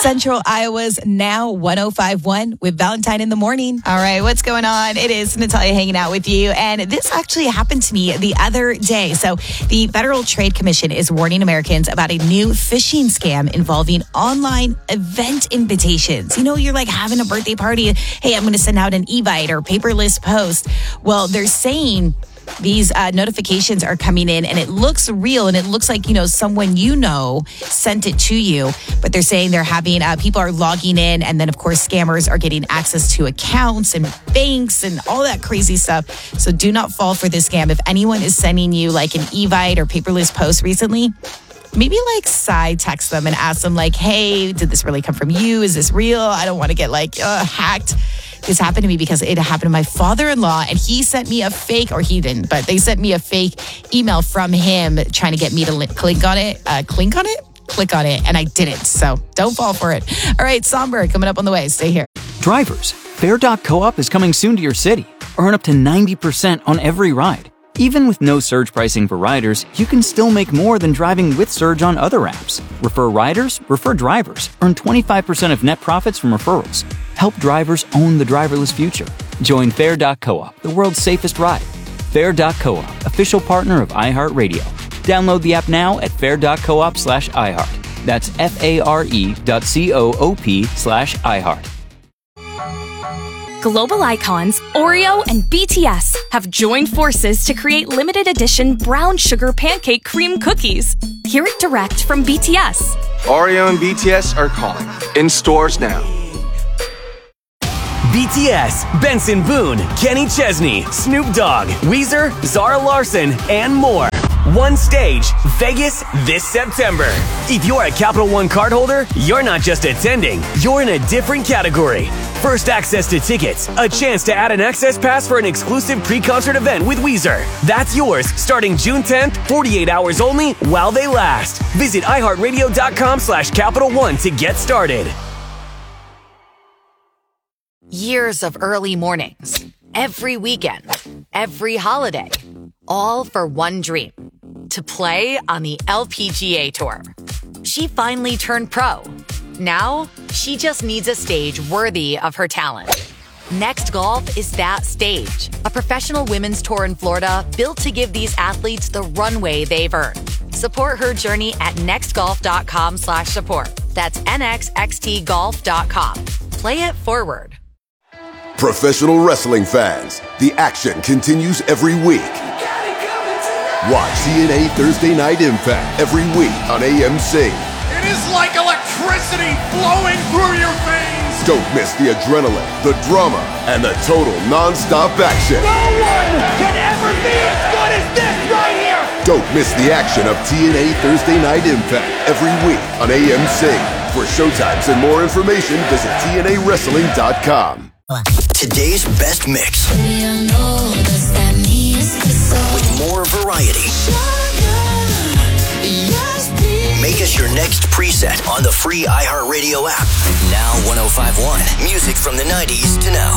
Central Iowa's Now 105.1 with Valentine in the morning. All right, what's going on? It is Natalia hanging out with you. And this actually happened to me the other day. So the Federal Trade Commission is warning Americans about a new phishing scam involving online event invitations. You know, you're like having a birthday party. Hey, I'm going to send out an Evite or paperless post. Well, they're saying these notifications are coming in and it looks real and it looks like, someone sent it to you. But they're saying they're having people are logging in, and then, of course, scammers are getting access to accounts and banks and all that crazy stuff. So do not fall for this scam. If anyone is sending you like an Evite or paperless post recently, maybe side text them and ask them hey, did this really come from you? Is this real? I don't want to get hacked. This happened to me because it happened to my father-in-law, and he sent me a fake, or he didn't, but they sent me a fake email from him trying to get me to click on it, and I didn't. So don't fall for it. All right, Songbird coming up on the way. Stay here. Drivers, Fare.coop is coming soon to your city. Earn up to 90% on every ride. Even with no surge pricing for riders, you can still make more than driving with Surge on other apps. Refer riders, refer drivers. Earn 25% of net profits from referrals. Help drivers own the driverless future. Join Fare.coop, the world's safest ride. Fare.coop, official partner of iHeartRadio. Download the app now at fare.coop/iHeart. That's FARE.coop/iHeart. Global icons Oreo and BTS have joined forces to create limited edition brown sugar pancake cream cookies. Hear it direct from BTS. Oreo and BTS are calling. In stores now. BTS, Benson Boone, Kenny Chesney, Snoop Dogg, Weezer, Zara Larsson, and more. One stage, Vegas, this September. If you're a Capital One cardholder, you're not just attending, you're in a different category. First access to tickets, a chance to add an access pass for an exclusive pre-concert event with Weezer. That's yours starting June 10th, 48 hours only while they last. Visit iHeartRadio.com/Capital One to get started. Years of early mornings, every weekend, every holiday, all for one dream, to play on the LPGA Tour. She finally turned pro. Now, she just needs a stage worthy of her talent. Next Golf is that stage, a professional women's tour in Florida built to give these athletes the runway they've earned. Support her journey at nextgolf.com/support. That's nxxtgolf.com. Play it forward. Professional wrestling fans, the action continues every week. Watch TNA Thursday Night Impact every week on AMC. It is like electricity flowing through your veins. Don't miss the adrenaline, the drama, and the total non-stop action. No one can ever be as good as this right here. Don't miss the action of TNA Thursday Night Impact every week on AMC. For showtimes and more information, visit TNAWrestling.com. Today's best mix. With more variety. Make us your next preset on the free iHeartRadio app. Now 105.1. Music from the 90s to now.